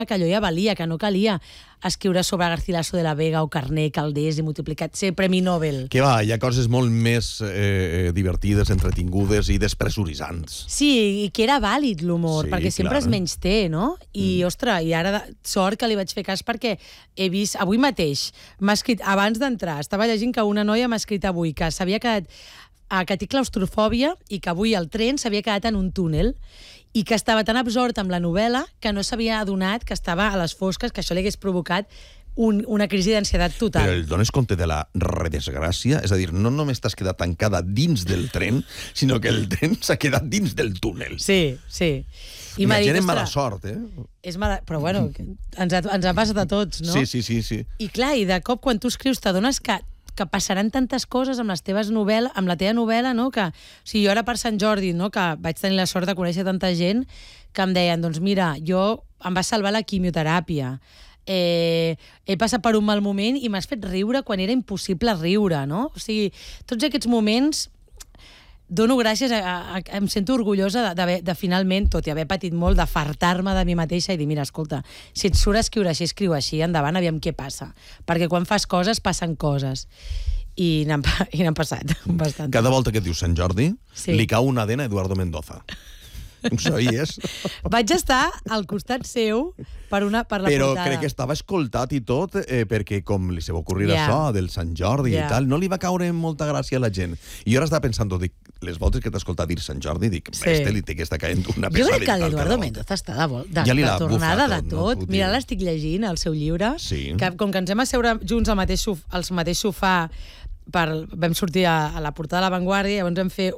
que allò ja valia, que no calia escriure sobre Garcilaso de la Vega o Carné, Caldés i multiplicat, ser Premi Nobel. Que va, hi ha coses molt més divertides, entretingudes i despressuritzants. Sí, i que era vàlid l'humor, Sí, perquè sempre clar. es menysté, no? I, ostres, i ara sort que li vaig fer cas perquè he vist, avui mateix, m'ha escrit, abans d'entrar, estava llegint que una noia m'ha escrit avui que s'havia quedat, que té claustrofòbia i que avui el tren s'havia quedat en un túnel i que estava tan absort amb la novel·la que no s'havia adonat que estava a les fosques, que això li hagués provocat una crisi d'ansietat total. Però el dones compte de la redesgràcia? És a dir, no només t'has quedat tancada dins del tren, sinó que el tren s'ha quedat dins del túnel. Sí, sí. I la gent és mala sort, És mala... Però bueno, ens ha passat a tots, no? Sí. I clar, i de cop quan tu escrius t'adones que passaran tantes coses amb les teves novel·les, amb la teva novel·la, no? Que, o sigui, jo ara per Sant Jordi, no? Que vaig tenir la sort de conèixer tanta gent que em deien, doncs mira, em va salvar la quimioteràpia, he passat per un mal moment i m'has fet riure quan era impossible riure, no? O sigui, tots aquests moments dono gràcies, em sento orgullosa de finalment, tot i haver patit molt, de fartar-me de mi mateixa i dir, mira, escolta, si et surt escriure així, escriu així, endavant, aviam què passa. Perquè quan fas coses, passen coses. I n'han passat bastant. Cada volta que dius Sant Jordi, Sí. li cau una dent a Eduardo Mendoza. Ho sabies? Vaig estar al costat seu per la Però portada. crec que estava escoltat i tot, perquè com li se va ocurrir Ja. això del Sant Jordi Ja. i tal, no li va caure molta gràcia a la gent. I jo ara estava pensant, dic, les voltes que t'he escoltat dir Sant Jordi, dic, Sí. este li té que estar caient una Jo pesadilla. crec que l'Eduardo cada volta. Mendoza està Ja li de l'ha tornada bufat de tot, tot. no? Mira, l'estic llegint, el seu llibre, Sí. que com que ens hem asseure junts al mateix sofà, vam sortir a la portada de La Vanguardia, llavors vam fer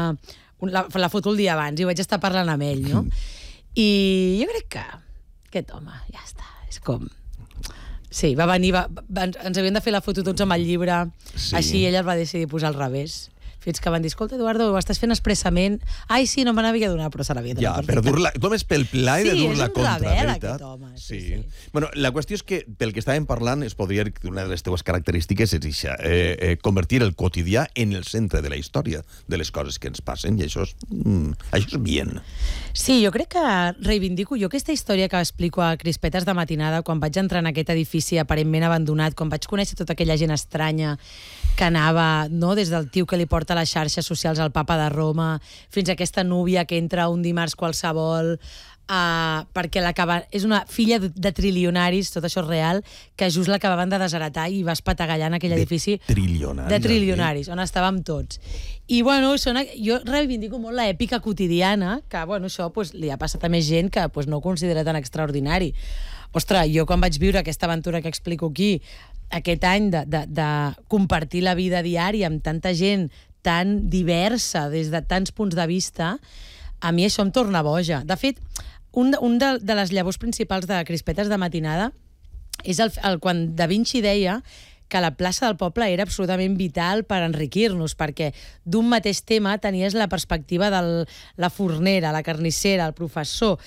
la foto el dia abans i vaig estar parlant amb ell, no? I jo crec que aquest home, ja està, és com... Sí, va venir, ens havien de fer la foto tots amb el llibre, Sí. així ella el va decidir posar al revés. Fins que van dir, escolta, Eduardo, ho estàs fent expressament. Ai, sí, no me n'havia donat, però se l'havia donat. Ja, per perfecte. dur-la... Només pel pla i de dur-la és un contra, rebel, veritat? aquest home. Sí. Bueno, la qüestió és que, pel que estàvem parlant, es podria dir que una de les teues característiques és això, convertir el quotidià en el centre de la història, de les coses que ens passen, i això és bien. Sí, jo crec que reivindico jo aquesta història que explico a Crispetes de matinada quan vaig entrar en aquest edifici aparentment abandonat, quan vaig conèixer tota aquella gent estranya que anava, no, des del tio que li porta les xarxes socials al papa de Roma fins a aquesta núvia que entra un dimarts qualsevol perquè és una filla de trilionaris, tot això és real, que just l'acabaven de desheretar i va espategallar en aquell edifici. De trilionaris, on estàvem tots. I, bueno, jo reivindico molt l'èpica quotidiana, que, bueno, això li ha passat a més gent que no ho considera tan extraordinari. Ostres, jo quan vaig viure aquesta aventura que explico aquí, aquest any de compartir la vida diària amb tanta gent tan diversa, des de tants punts de vista, a mi això em torna boja. De fet, un de les llavors principals de Crispetes de matinada és quan Da Vinci deia que la plaça del poble era absolutament vital per enriquir-nos, perquè d'un mateix tema tenies la perspectiva de la fornera, la carnissera, el professor,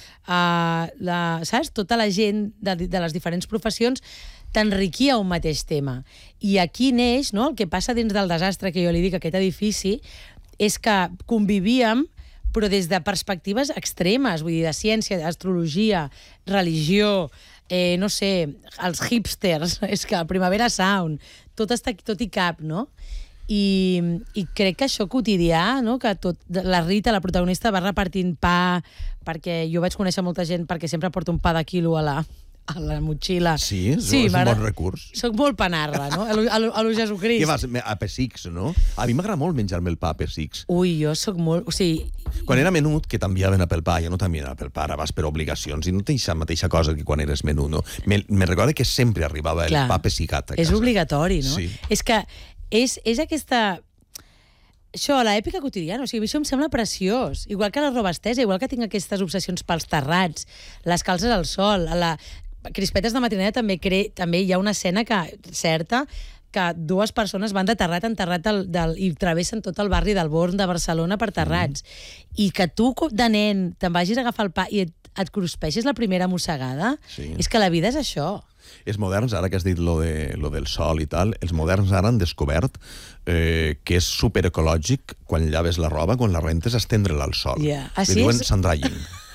saps? Tota la gent de les diferents professions t'enriquia un mateix tema. I aquí neix, no?, el que passa dins del desastre que jo li dic a aquest edifici, és que convivíem però des de perspectives extremes, vull dir, de ciència, d'astrologia, religió, no sé, els hipsters, és que Primavera Sound, tot i cap, no? I crec que això quotidià, no? Que la Rita, la protagonista, va repartint pa, perquè jo vaig conèixer molta gent perquè sempre porto un pa de quilo a la motxilla. Sí, és un bon recurs. Soc molt panarra, no? A lo Jesucrist. Què vas? A pessics, no? A mi m'agrada molt menjar-me el pa a pessics. Ui, jo soc molt... O sigui... Quan era menut, que t'enviaven a pel pa, ja no t'enviaven a pel pa, ara vas per obligacions, i no tens la mateixa cosa que quan eres menut, no? Me recorda que sempre arribava el pa pessigat a casa. És obligatori, no? Sí. És que és aquesta... Això, l'èpica quotidiana, o sigui, això em sembla preciós. Igual que la roba estesa, igual que tinc aquestes obsessions pels terrats, les calces al sol, Crispetes de matinada també hi ha una escena certa que dues persones van de terrat en terrat i travessen tot el barri del Born de Barcelona per terrats. I que tu, de nen, te'n vagis a agafar el pa i et cruspeixis la primera mossegada, és que la vida és això. Els moderns, ara que has dit lo del sol i tal, els moderns ara han descobert que és superecològic quan llaves la roba, quan la rentes, estendre-la al sol. Yeah. Li diuen sun drying.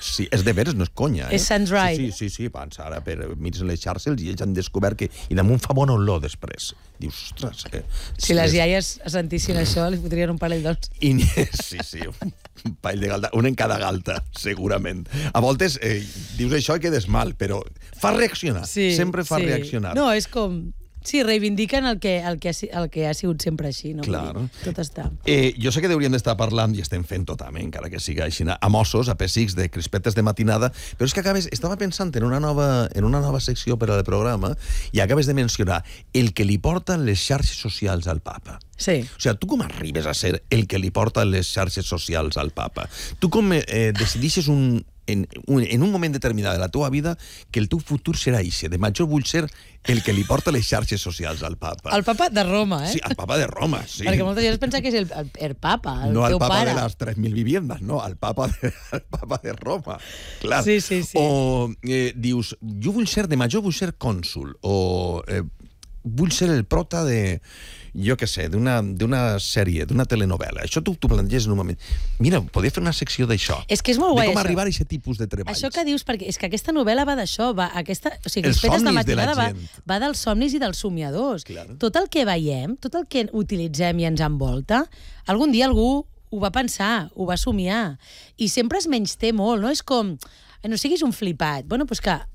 Sí, és de veres, no és conya. És sun-dried. Sí, abans ara mires les xarxes i ells han descobert que... I damunt fa bona olor després. Dius, ostres... Si les iaies sentissin això, li fotrien un parell d'ons. Sí, un parell de galta, un en cada galta, segurament. A voltes dius això i quedes mal, però fa reaccionar, sempre fa reaccionar. No, és com... Sí, reivindiquen el que ha sigut sempre així, no? Clar. Tot està. Jo sé que hauríem d'estar parlant, i estem fent totalment, encara que siga així, a Mossos, a P6, de crispetes de matinada, però és que estava pensant en una nova secció per al programa, i acabes de mencionar el que li porten les xarxes socials al papa. Sí. O sigui, tu com arribes a ser el que li porta les xarxes socials al papa? Tu com decidixes en un moment determinat de la teva vida que el teu futur serà ixe. De major vull ser el que li porta les xarxes socials al papa. El papa de Roma, eh? Sí, el papa de Roma, sí. Perquè molta gent es pensa que és el papa, el no teu pare. No el papa de les 3.000 viviendas, no, el papa de Roma. Clar. Sí. O dius, jo vull ser, de major vull ser cònsul, o vull ser el prota de... jo què sé, d'una sèrie, d'una telenovela. Això tu planteges en un moment. Mira, podria fer una secció d'això. És que és molt guai, de com arribar a aquest tipus de treballs. Això que dius, perquè és que aquesta novel·la va d'això, o sigui, els Crispetes de somnis matinada de la gent. va dels somnis i dels somiadors. Claro. Tot el que veiem, tot el que utilitzem i ens envolta, algun dia algú ho va pensar, ho va somiar. I sempre es menysté molt, no? És com, no siguis un flipat. Bueno, doncs que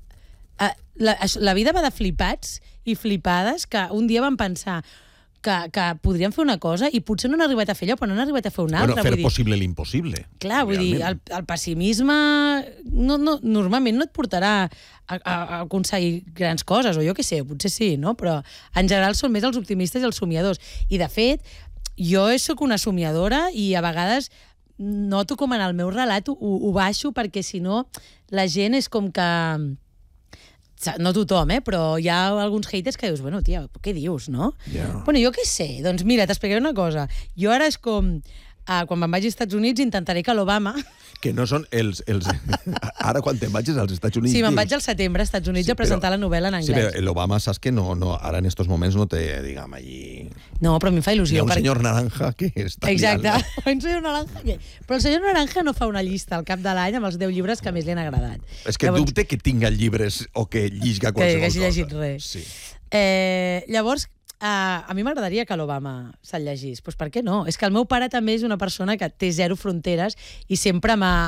la vida va de flipats i flipades que un dia van pensar que podrien fer una cosa i potser no han arribat a fer allò, però no han arribat a fer una altra. Bueno, fer possible l'impossible. Clar, vull dir, el pessimisme normalment no et portarà a aconseguir grans coses, o jo què sé, potser sí, no? Però en general són més els optimistes i els somiadors. I, de fet, jo sóc una somiadora i a vegades noto com en el meu relat ho baixo perquè, si no, la gent és com que... No tothom, però hi ha alguns haters que dius, bueno, tia, què dius, no? Yeah. Bueno, jo què sé, doncs mira, t'explicaré una cosa. Jo ara és com... quan me'n vaig als Estats Units intentaré que l'Obama... Que no són els... Ara, quan te'n vagis als Estats Units... Sí, me'n vaig al setembre als Estats Units a presentar la novel·la en anglès. Sí, però l'Obama, saps que no, ara en estos moments no té, diguem, allí... No, però a mi em fa il·lusió. Hi ha un senyor naranja que està... Exacte, un senyor naranja que... Però el senyor naranja no fa una llista al cap de l'any amb els 10 llibres que més li han agradat. És que dubte que tinga llibres o que llisga qualsevol cosa. Que hagi llegit res. Sí. Llavors, a mi m'agradaria que l'Obama se'l llegís. Doncs per què no? És que el meu pare també és una persona que té zero fronteres i sempre m'ha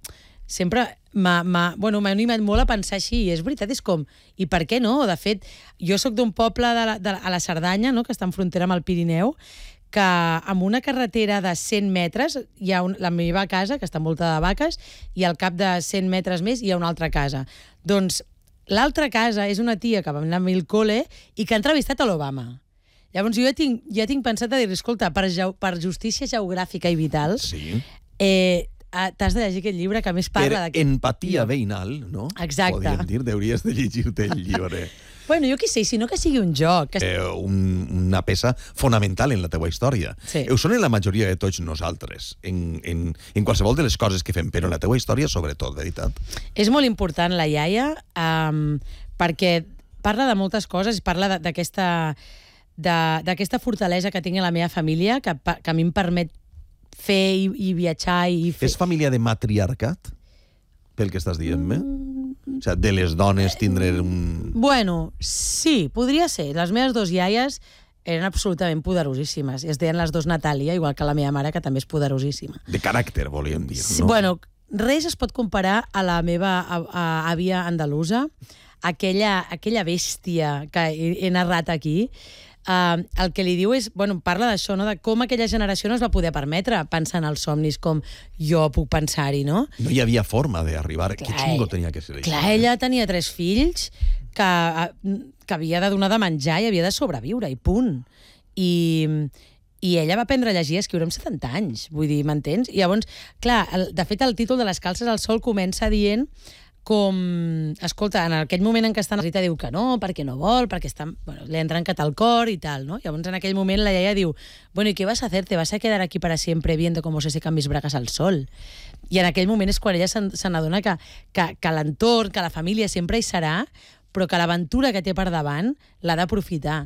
animat molt a pensar així. I és veritat, és com, i per què no? De fet, jo sóc d'un poble a la Cerdanya, no?, que està en frontera amb el Pirineu, que amb una carretera de 100 metres hi ha la meva casa, que està envoltada de vaques, i al cap de 100 metres més hi ha una altra casa. Doncs l'altra casa és una tia que va anar a mi al col·le i que ha entrevistat a l'Obama. Llavors jo ja tinc pensat a dir, escolta, per justícia geogràfica i vital, sí. T'has de llegir aquest llibre que més parla d'aquest... Per empatia veïnal, no? Exacte. Podríem dir, hauries de llegir-te el llibre. Bueno, jo què sé, sinó que sigui un joc. Una peça fonamental en la teua història. Sí. Ho són en la majoria de tots nosaltres, en qualsevol de les coses que fem, però en la teua història, sobretot, veritat. És molt important la iaia, perquè parla de moltes coses, parla d'aquesta fortalesa que tinc a la meva família, que a mi em permet fer i viatjar i fer... És família de matriarcat, pel que estàs dient-me? O sigui, de les dones tindre un... Bueno, sí, podria ser. Les meves dos iaies eren absolutament poderosíssimes. Es deien les dos Natàlia, igual que la meva mare, que també és poderosíssima. De caràcter, volíem dir, no? Sí, bueno, res es pot comparar a la meva àvia andalusa, aquella bèstia que he narrat aquí. El que li diu és, bueno, parla d'això, no?, de com aquella generació no es va poder permetre pensar en els somnis com jo puc pensar-hi, no? No hi havia forma d'arribar. Que xungo tenia que ser això. Clar, ella tenia 3 fills que havia de donar de menjar i havia de sobreviure, i punt. I ella va aprendre a llegir i a escriure amb 70 anys, vull dir, m'entens? I llavors, clar, de fet, el títol de Les calces al sol comença dient com, escolta, en aquell moment en què està Rita diu que no, perquè no vol, perquè le ha entrencat al cor i tal, no? Llavors en aquell moment la iaia diu, bueno, ¿y qué vas a hacer? ¿Te vas a quedar aquí para siempre viendo cómo se secan mis bragas al sol? I en aquell moment és quan ella se n'adona que l'entorn, que la família sempre hi serà, però que l'aventura que té per davant l'ha d'aprofitar.